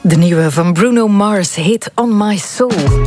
De nieuwe van Bruno Mars heet On My Soul.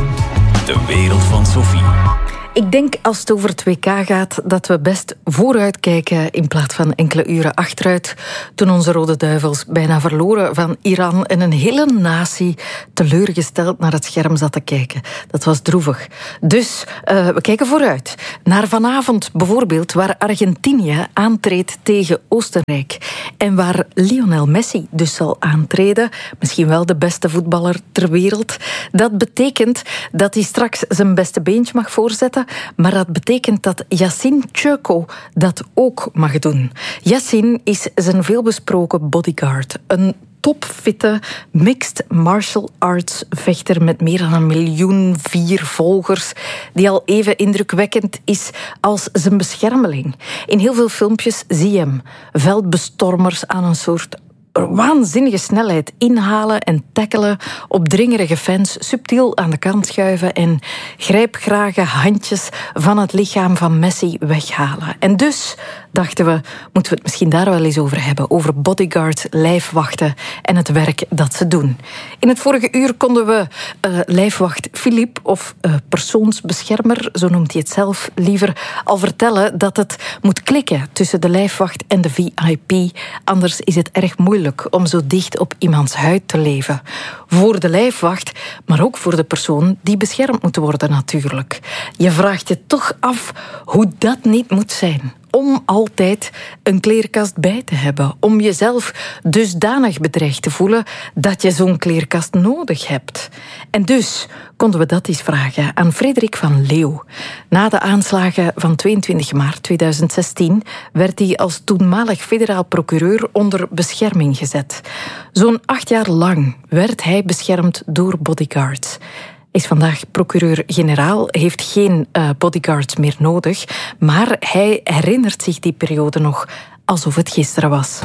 De wereld van Sophie. Ik denk als het over het WK gaat dat we best vooruit kijken in plaats van enkele uren achteruit, toen onze Rode Duivels bijna verloren van Iran en een hele natie teleurgesteld naar het scherm zat te kijken. Dat was droevig. Dus we kijken vooruit. Naar vanavond bijvoorbeeld, waar Argentinië aantreedt tegen Oostenrijk. En waar Lionel Messi dus zal aantreden. Misschien wel de beste voetballer ter wereld. Dat betekent dat hij straks zijn beste beentje mag voorzetten. Maar dat betekent dat Yassine Tjöko dat ook mag doen. Yassine is zijn veelbesproken bodyguard. Een topfitte mixed martial arts vechter met meer dan 1,4 miljoen volgers, die al even indrukwekkend is als zijn beschermeling. In heel veel filmpjes zie je hem veldbestormers aan een soort waanzinnige snelheid inhalen en tackelen, opdringerige fans subtiel aan de kant schuiven en grijpgrage handjes van het lichaam van Messi weghalen. En dus dachten we, moeten we het misschien daar wel eens over hebben, over bodyguards, lijfwachten en het werk dat ze doen. In het vorige uur konden we lijfwacht Philippe, of persoonsbeschermer, zo noemt hij het zelf liever, al vertellen dat het moet klikken tussen de lijfwacht en de VIP. Anders is het erg moeilijk om zo dicht op iemands huid te leven. Voor de lijfwacht, maar ook voor de persoon die beschermd moet worden natuurlijk. Je vraagt je toch af hoe dat niet moet zijn. Om altijd een kleerkast bij te hebben. Om jezelf dusdanig bedreigd te voelen dat je zo'n kleerkast nodig hebt. En dus konden we dat eens vragen aan Frederik van Leeuw. Na de aanslagen van 22 maart 2016 werd hij als toenmalig federaal procureur onder bescherming gezet. Zo'n 8 jaar lang werd hij beschermd door bodyguards. Is vandaag procureur-generaal, heeft geen bodyguards meer nodig, maar hij herinnert zich die periode nog alsof het gisteren was.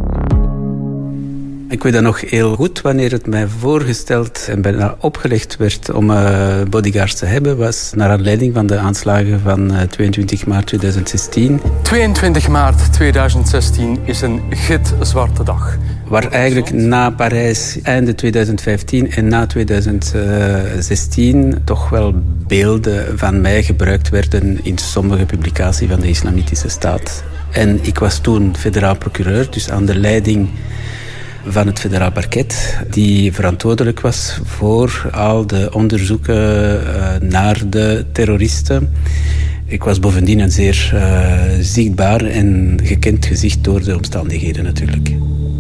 Ik weet dat nog heel goed, wanneer het mij voorgesteld en bijna opgelegd werd om bodyguards te hebben, was naar aanleiding van de aanslagen van 22 maart 2016. 22 maart 2016 is een gitzwarte dag. Waar eigenlijk na Parijs einde 2015 en na 2016 toch wel beelden van mij gebruikt werden in sommige publicaties van de Islamitische Staat. En ik was toen federaal procureur, dus aan de leiding van het federaal parket, die verantwoordelijk was voor al de onderzoeken naar de terroristen. Ik was bovendien een zeer zichtbaar en gekend gezicht door de omstandigheden natuurlijk.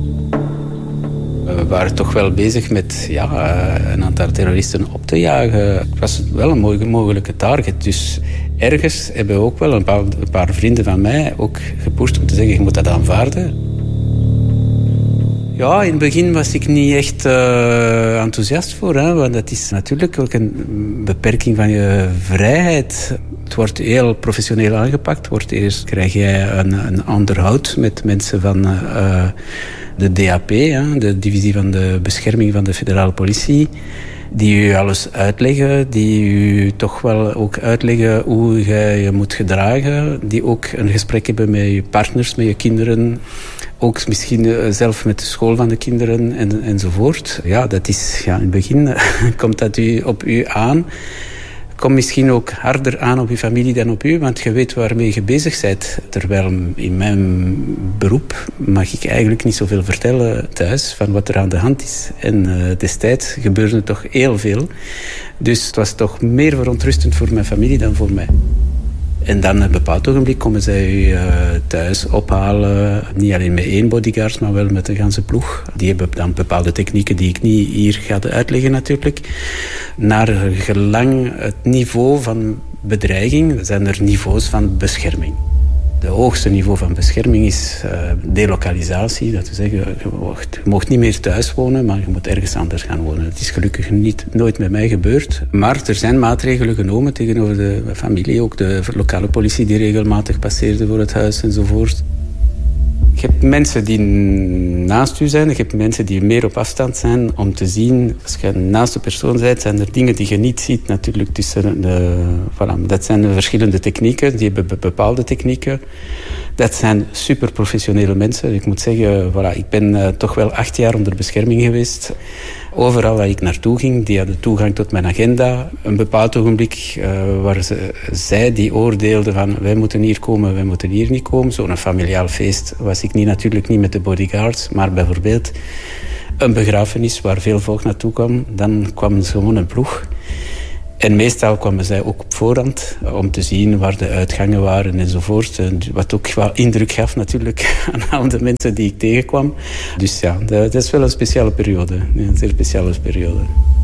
We waren toch wel bezig met een aantal terroristen op te jagen. Het was wel een mogelijke target. Dus ergens hebben ook wel een paar vrienden van mij ook gepusht om te zeggen, je moet dat aanvaarden. Ja, in het begin was ik niet echt enthousiast voor. Want dat is natuurlijk ook een beperking van je vrijheid. Het wordt heel professioneel aangepakt. Eerst krijg jij een onderhoud met mensen van de DAP, de divisie van de bescherming van de federale politie, die u alles uitleggen, die u toch wel ook uitleggen hoe je je moet gedragen, die ook een gesprek hebben met je partners, met je kinderen, ook misschien zelf met de school van de kinderen enzovoort. Ja, dat is, in het begin komt dat op u aan. Komt misschien ook harder aan op je familie dan op u, want je weet waarmee je bezig bent. Terwijl in mijn beroep mag ik eigenlijk niet zoveel vertellen thuis van wat er aan de hand is. En destijds gebeurde toch heel veel. Dus het was toch meer verontrustend voor mijn familie dan voor mij. En dan op een bepaald ogenblik komen zij u thuis ophalen. Niet alleen met 1 bodyguard, maar wel met een ganse ploeg. Die hebben dan bepaalde technieken die ik niet hier ga uitleggen natuurlijk. Naar gelang het niveau van bedreiging zijn er niveaus van bescherming. De hoogste niveau van bescherming is delokalisatie. Dat wil zeggen, je mag niet meer thuis wonen, maar je moet ergens anders gaan wonen. Dat is gelukkig nooit met mij gebeurd. Maar er zijn maatregelen genomen tegenover de familie. Ook de lokale politie die regelmatig passeerde voor het huis enzovoort. Je hebt mensen die naast u zijn. Je hebt mensen die meer op afstand zijn om te zien. Als je naast de persoon bent, zijn er dingen die je niet ziet natuurlijk tussen dat zijn de verschillende technieken. Die hebben bepaalde technieken. Dat zijn superprofessionele mensen. Ik moet zeggen, ik ben toch wel 8 jaar onder bescherming geweest. overal waar ik naartoe ging, die hadden toegang tot mijn agenda. Een bepaald ogenblik waar zij die oordeelden van wij moeten hier komen, wij moeten hier niet komen. Zo'n familiaal feest was ik natuurlijk niet met de bodyguards, maar bijvoorbeeld een begrafenis waar veel volk naartoe kwam, dan kwam gewoon een ploeg. En meestal kwamen zij ook op voorhand om te zien waar de uitgangen waren enzovoort. Wat ook wel indruk gaf natuurlijk aan al de mensen die ik tegenkwam. Dus ja, dat is wel een speciale periode. Een zeer speciale periode.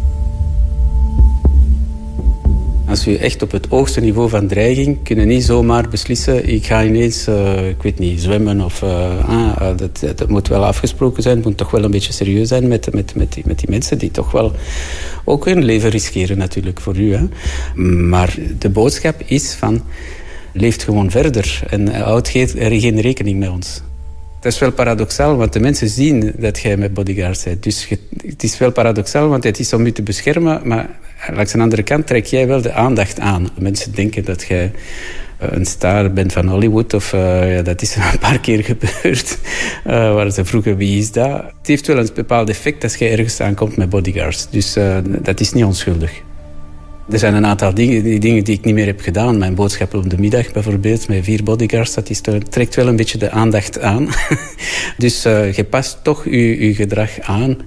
Als je echt op het hoogste niveau van dreiging kunnen niet zomaar beslissen, ik ga ineens, ik weet niet, zwemmen of dat moet wel afgesproken zijn. Het moet toch wel een beetje serieus zijn met die mensen die toch wel ook hun leven riskeren natuurlijk voor u. Hè. Maar de boodschap is van, leef gewoon verder en houd geen rekening met ons. Dat is wel paradoxaal, want de mensen zien dat jij met bodyguards bent. Dus het is wel paradoxaal, want het is om u te beschermen, maar langs de andere kant trek jij wel de aandacht aan. Mensen denken dat jij een star bent van Hollywood, of dat is een paar keer gebeurd, waar ze vroegen wie is dat. Het heeft wel een bepaald effect als je ergens aankomt met bodyguards. Dus dat is niet onschuldig. Er zijn een aantal dingen die ik niet meer heb gedaan. Mijn boodschappen op de middag bijvoorbeeld, met 4 bodyguards, dat trekt wel een beetje de aandacht aan. Dus je past toch je gedrag aan.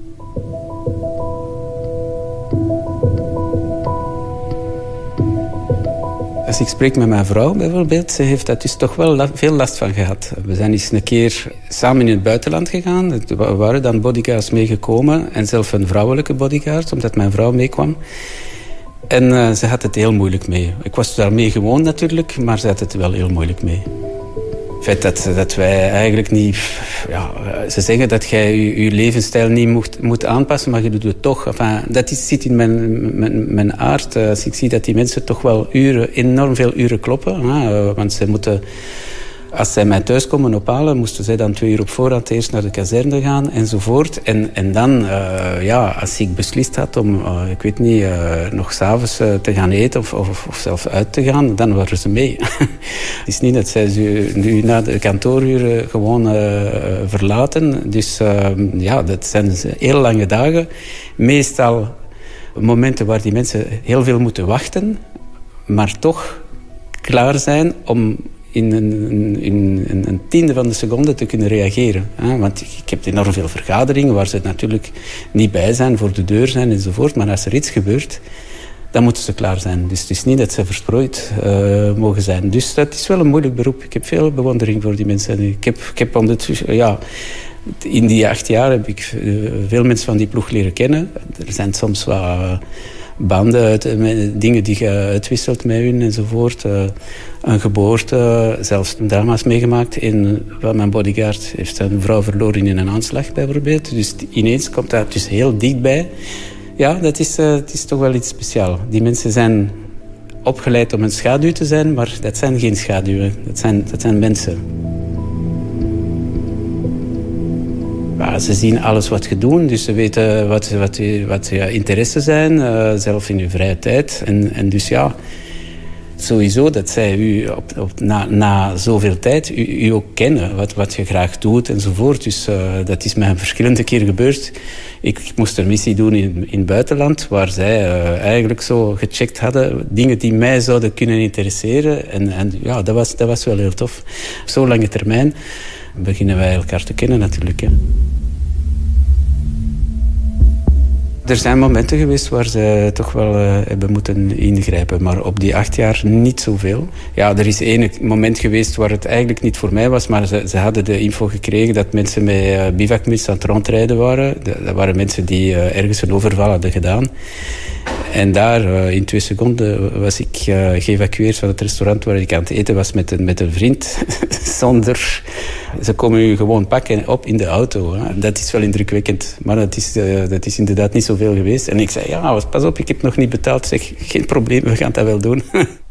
Als ik spreek met mijn vrouw bijvoorbeeld, ze heeft daar dus toch wel veel last van gehad. We zijn eens een keer samen in het buitenland gegaan. Er waren dan bodyguards meegekomen en zelfs een vrouwelijke bodyguard, omdat mijn vrouw meekwam. En ze had het heel moeilijk mee. Ik was daarmee gewoon natuurlijk, maar ze had het wel heel moeilijk mee. Het feit dat wij eigenlijk niet... Ja, ze zeggen dat jij je levensstijl niet moet aanpassen, maar je doet het toch. Enfin, dat zit in mijn aard. Als ik zie dat die mensen toch wel enorm veel uren kloppen. Want ze moeten... Als zij mij thuis komen ophalen, moesten zij dan 2 uur op voorhand eerst naar de kazerne gaan enzovoort. En dan, als ik beslist had om, ik weet niet, nog 's avonds te gaan eten of zelf uit te gaan, dan waren ze mee. Het is niet dat zij ze nu na de kantooruren gewoon verlaten. Dus dat zijn heel lange dagen. Meestal momenten waar die mensen heel veel moeten wachten, maar toch klaar zijn om in een tiende van de seconde te kunnen reageren. Want ik heb enorm veel vergaderingen waar ze natuurlijk niet bij zijn, voor de deur zijn enzovoort. Maar als er iets gebeurt, dan moeten ze klaar zijn. Dus het is niet dat ze verstrooid mogen zijn. Dus dat is wel een moeilijk beroep. Ik heb veel bewondering voor die mensen. Ik heb ondertussen, in die 8 jaar heb ik veel mensen van die ploeg leren kennen. Er zijn soms wat banden, dingen die je uitwisselt met hun enzovoort. Een geboorte, zelfs drama's meegemaakt. Van mijn bodyguard heeft een vrouw verloren in een aanslag bijvoorbeeld. Dus ineens komt dat dus heel dichtbij. Ja, het is toch wel iets speciaals. Die mensen zijn opgeleid om een schaduw te zijn, maar dat zijn geen schaduwen. Dat zijn mensen. Ja, ze zien alles wat je doet, dus ze weten wat je interesses zijn, zelf in je vrije tijd. En dus ja, sowieso dat zij u na zoveel tijd u ook kennen, wat je graag doet enzovoort. Dus dat is mij verschillende keer gebeurd. Ik moest een missie doen in het buitenland, waar zij eigenlijk zo gecheckt hadden dingen die mij zouden kunnen interesseren. En ja, dat was wel heel tof. Op zo'n lange termijn beginnen wij elkaar te kennen natuurlijk. Hè. Er zijn momenten geweest waar ze toch wel hebben moeten ingrijpen. Maar op die 8 jaar niet zoveel. Ja, er is één moment geweest waar het eigenlijk niet voor mij was. Maar ze hadden de info gekregen dat mensen met bivakmuts aan het rondrijden waren. Dat waren mensen die ergens een overval hadden gedaan. En daar, in 2 seconden, was ik geëvacueerd van het restaurant waar ik aan het eten was met een vriend. Zonder... Ze komen u gewoon pakken op in de auto. Hè. Dat is wel indrukwekkend. Maar dat is inderdaad niet zoveel geweest. En ik zei, ja, pas op, ik heb nog niet betaald. Zeg, geen probleem, we gaan dat wel doen.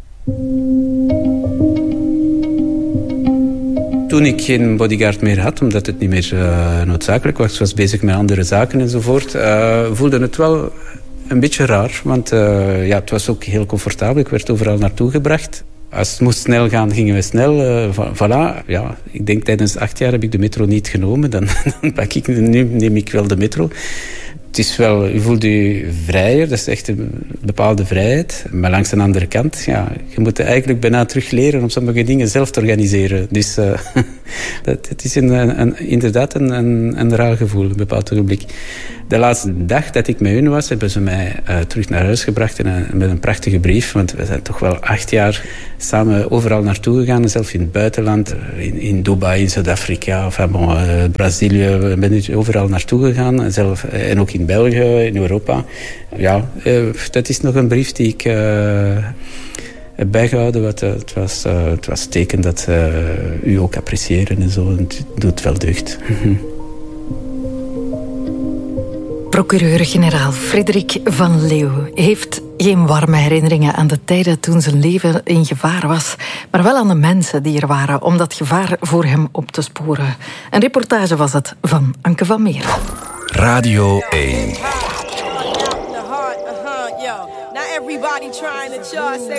Toen ik geen bodyguard meer had, omdat het niet meer noodzakelijk was, was bezig met andere zaken enzovoort, voelde het wel een beetje raar. Want het was ook heel comfortabel. Ik werd overal naartoe gebracht. Als het moest snel gaan, gingen we snel. Voilà. Ja, ik denk tijdens 8 jaar heb ik de metro niet genomen. Dan neem ik wel de metro. Het is wel, je voelt je vrijer, dat is echt een bepaalde vrijheid. Maar langs de andere kant, ja, je moet eigenlijk bijna terug leren om sommige dingen zelf te organiseren. Dus het is inderdaad een raar gevoel, een bepaald ogenblik. De laatste dag dat ik met hun was, hebben ze mij terug naar huis gebracht met een prachtige brief. Want we zijn toch wel 8 jaar samen overal naartoe gegaan. Zelf in het buitenland, in Dubai, in Zuid-Afrika, Brazilië. We zijn overal naartoe gegaan. En ook in België, in Europa. Ja, dat is nog een brief die ik heb bijgehouden. Het was teken dat u ook appreciëren en zo. Het doet wel deugd. Procureur-generaal Frederik van Leeuw heeft geen warme herinneringen aan de tijden toen zijn leven in gevaar was, maar wel aan de mensen die er waren om dat gevaar voor hem op te sporen. Een reportage was het van Anke van Meer. Radio 1.